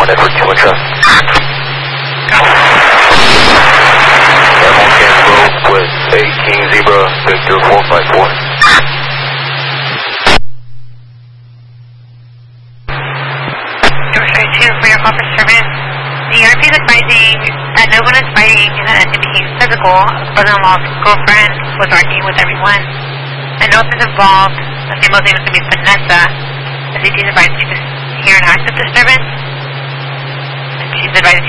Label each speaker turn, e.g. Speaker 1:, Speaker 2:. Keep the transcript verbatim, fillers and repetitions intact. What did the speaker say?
Speaker 1: one, Edward two and trust. Airborne Canberra with eighteen Zebra, Victor four five four.
Speaker 2: For your call for service, the R P is advising that no one is fighting and that it became physical. Brother-in-law's girlfriend was arguing with everyone, and no one is involved. The female's name is going to be Vanessa. The C T is advising to hear an active disturbance, and she's advising